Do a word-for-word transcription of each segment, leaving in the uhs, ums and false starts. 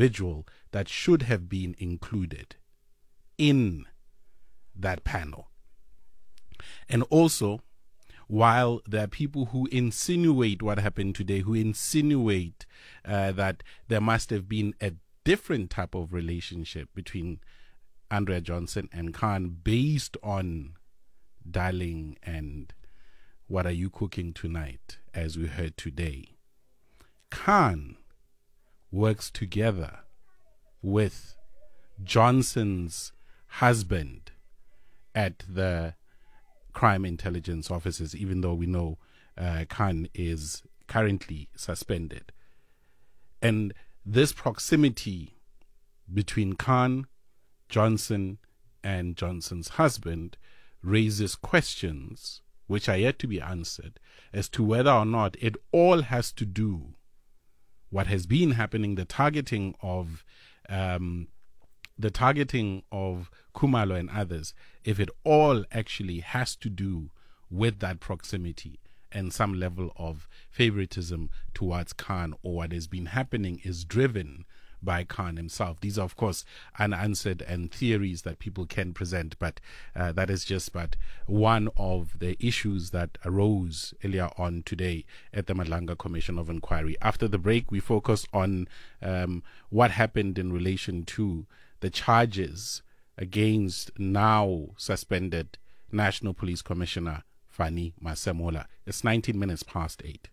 individual that should have been included in that panel. And also, while there are people who insinuate what happened today, who insinuate uh, that there must have been a different type of relationship between Andrea Johnson and Khan based on dialing and what are you cooking tonight, as we heard today. Khan works together with Johnson's husband at the crime intelligence offices, even though we know uh, Khan is currently suspended. And this proximity between Khan, Johnson, and Johnson's husband raises questions which are yet to be answered as to whether or not it all has to do what has been happening, the targeting of um, the targeting of Khumalo and others, if it all actually has to do with that proximity and some level of favoritism towards Khan, or what has been happening is driven by Khan himself. These are, of course, unanswered and theories that people can present, but uh, that is just but one of the issues that arose earlier on today at the Madlanga Commission of Inquiry. After the break, we focus on um, what happened in relation to the charges against now suspended National Police Commissioner Fanny Masemola. It's nineteen minutes past eight.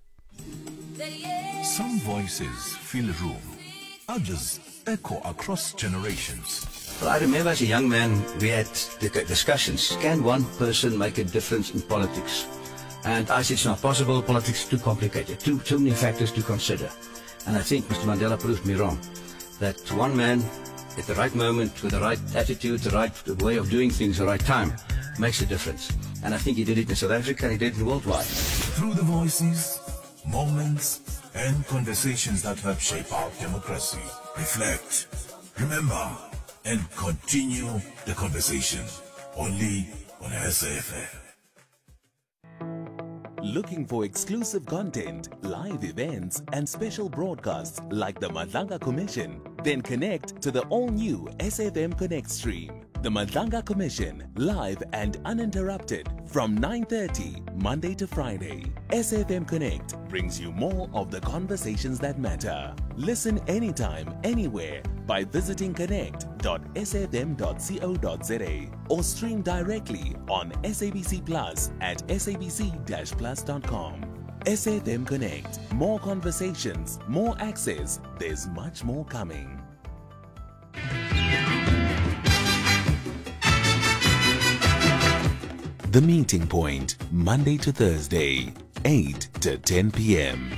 Some voices fill a room, others echo across generations. Well, I remember as a young man, we had the discussions. Can one person make a difference in politics? And I said it's not possible. Politics is too complicated, too, too many factors to consider. And I think Mister Mandela proved me wrong. That one man at the right moment, with the right attitude, the right way of doing things, the right time, makes a difference. And I think he did it in South Africa and he did it worldwide. Through the voices, moments, and conversations that help shape our democracy. Reflect, remember, and continue the conversation. Only on S A F M. Looking for exclusive content, live events, and special broadcasts like the Madlanga Commission? Then connect to the all-new S A F M Connect stream. The Madlanga Commission, live and uninterrupted from nine thirty Monday to Friday. S A F M Connect brings you more of the conversations that matter. Listen anytime, anywhere by visiting connect dot s a f m dot co dot z a or stream directly on S A B C Plus at s a b c dash plus dot com. S A F M Connect. More conversations, more access. There's much more coming. The Meeting Point, Monday to Thursday, eight to ten p.m.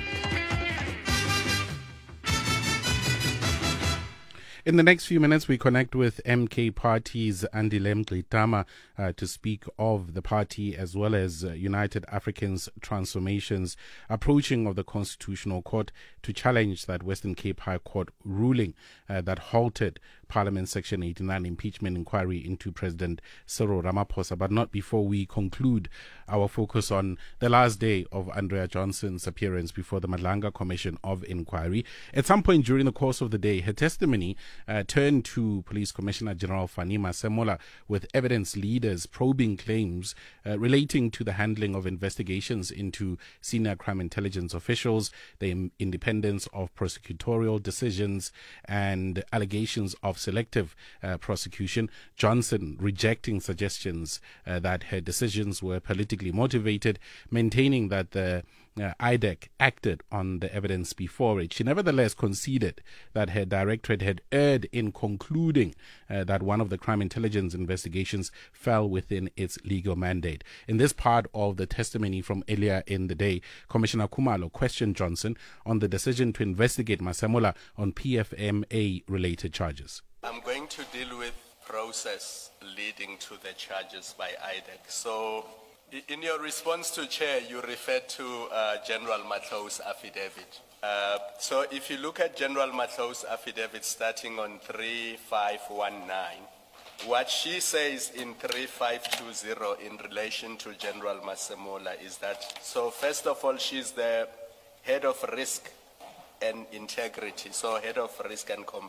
In the next few minutes, we connect with M K Party's Andile Mngxitama uh, to speak of the party as well as uh, United Africans Transformation's approaching of the Constitutional Court to challenge that Western Cape High Court ruling uh, that halted Parliament Section eighty-nine impeachment inquiry into President Cyril Ramaphosa. But not before we conclude our focus on the last day of Andrea Johnson's appearance before the Madlanga Commission of Inquiry. At some point during the course of the day, her testimony uh, turned to Police Commissioner General Fanny Masemola with evidence leaders probing claims uh, relating to the handling of investigations into senior crime intelligence officials, the independence of prosecutorial decisions, and allegations of selective uh, prosecution. Johnson rejecting suggestions uh, that her decisions were politically motivated, maintaining that the uh, I D E C acted on the evidence before it. She nevertheless conceded that her directorate had erred in concluding uh, that one of the crime intelligence investigations fell within its legal mandate. In this part of the testimony from earlier in the day, Commissioner Khumalo questioned Johnson on the decision to investigate Masemola on P F M A-related charges. I'm going to deal with process leading to the charges by I D E C. So, in your response to Chair, you referred to uh, General Matlow's affidavit. Uh, so, if you look at General Matlow's affidavit starting on three five one nine, what she says in three five two zero in relation to General Masemola is that, so first of all, she's the head of risk and integrity, so head of risk and compliance.